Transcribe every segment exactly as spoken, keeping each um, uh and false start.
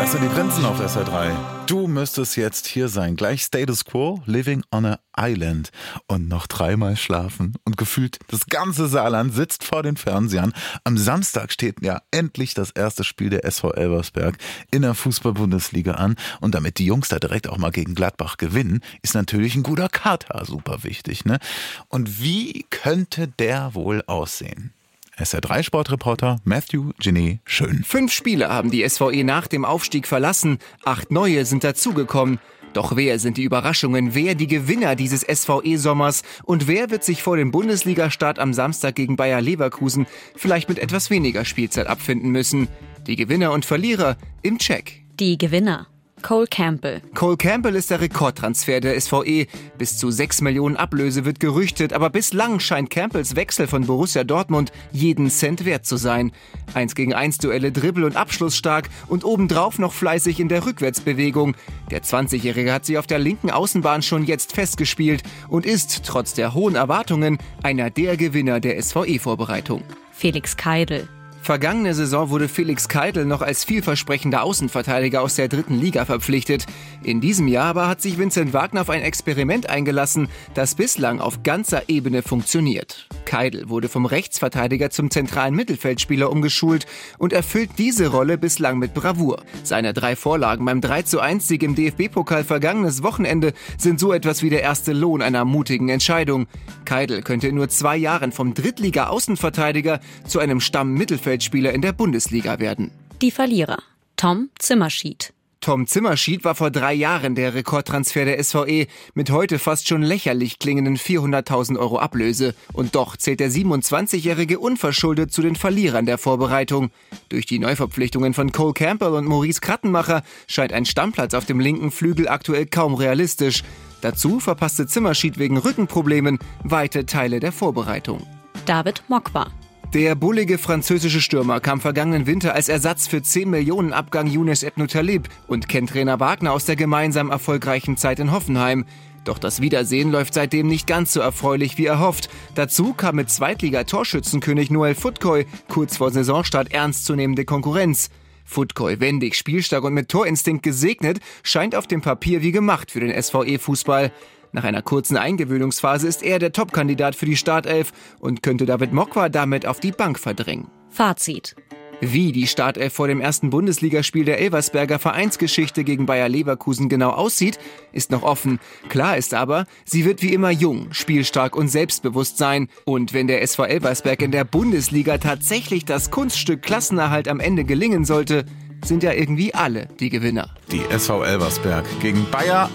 Das sind die Prinzen auf S R drei. Du müsstest jetzt hier sein. Gleich Status Quo, Living on a Island. Und noch dreimal schlafen. Und gefühlt das ganze Saarland sitzt vor den Fernsehern. Am Samstag steht ja endlich das erste Spiel der S V Elversberg in der Fußball-Bundesliga an. Und damit die Jungs da direkt auch mal gegen Gladbach gewinnen, ist natürlich ein guter Kater super wichtig, ne? Und wie könnte der wohl aussehen? S R drei Sportreporter Matthew Genet Schön. Fünf Spieler haben die S V E nach dem Aufstieg verlassen, acht neue sind dazugekommen. Doch wer sind die Überraschungen, wer die Gewinner dieses S V E-Sommers und wer wird sich vor dem Bundesliga-Start am Samstag gegen Bayer Leverkusen vielleicht mit etwas weniger Spielzeit abfinden müssen? Die Gewinner und Verlierer im Check. Die Gewinner. Cole Campbell. Cole Campbell ist der Rekordtransfer der S V E. Bis zu sechs Millionen Ablöse wird gerüchtet, aber bislang scheint Campbells Wechsel von Borussia Dortmund jeden Cent wert zu sein. eins gegen eins Duelle, Dribbel und Abschluss stark und obendrauf noch fleißig in der Rückwärtsbewegung. Der zwanzigjährige hat sich auf der linken Außenbahn schon jetzt festgespielt und ist, trotz der hohen Erwartungen, einer der Gewinner der S V E-Vorbereitung. Felix Keidl. Vergangene Saison wurde Felix Keidl noch als vielversprechender Außenverteidiger aus der dritten Liga verpflichtet. In diesem Jahr aber hat sich Vincent Wagner auf ein Experiment eingelassen, das bislang auf ganzer Ebene funktioniert. Keidl wurde vom Rechtsverteidiger zum zentralen Mittelfeldspieler umgeschult und erfüllt diese Rolle bislang mit Bravour. Seine drei Vorlagen beim drei zu eins Sieg im D F B-Pokal vergangenes Wochenende sind so etwas wie der erste Lohn einer mutigen Entscheidung. Keidl könnte in nur zwei Jahren vom Drittliga-Außenverteidiger zu einem Stamm-Mittelfeldspieler Spieler in der Bundesliga werden. Die Verlierer. Tom Zimmerschied. Tom Zimmerschied war vor drei Jahren der Rekordtransfer der S V E mit heute fast schon lächerlich klingenden vierhunderttausend Euro Ablöse. Und doch zählt der siebenundzwanzigjährige unverschuldet zu den Verlierern der Vorbereitung. Durch die Neuverpflichtungen von Cole Campbell und Maurice Krattenmacher scheint ein Stammplatz auf dem linken Flügel aktuell kaum realistisch. Dazu verpasste Zimmerschied wegen Rückenproblemen weite Teile der Vorbereitung. David Mokwa. Der bullige französische Stürmer kam vergangenen Winter als Ersatz für zehn Millionen Abgang Younes Ebnou-Talib und kennt Trainer Wagner aus der gemeinsam erfolgreichen Zeit in Hoffenheim. Doch das Wiedersehen läuft seitdem nicht ganz so erfreulich wie erhofft. Dazu kam mit Zweitliga-Torschützenkönig Noël Foutkoy kurz vor Saisonstart ernstzunehmende Konkurrenz. Foutkoy, wendig, spielstark und mit Torinstinkt gesegnet, scheint auf dem Papier wie gemacht für den S V E-Fußball. Nach einer kurzen Eingewöhnungsphase ist er der Topkandidat für die Startelf und könnte David Mokwa damit auf die Bank verdrängen. Fazit. Wie die Startelf vor dem ersten Bundesligaspiel der Elversberger Vereinsgeschichte gegen Bayer Leverkusen genau aussieht, ist noch offen. Klar ist aber, sie wird wie immer jung, spielstark und selbstbewusst sein. Und wenn der S V Elversberg in der Bundesliga tatsächlich das Kunststück Klassenerhalt am Ende gelingen sollte, sind ja irgendwie alle die Gewinner. Die S V Elversberg gegen Bayer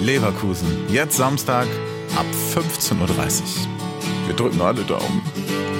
Leverkusen. Jetzt Samstag ab fünfzehn Uhr dreißig. Wir drücken alle Daumen.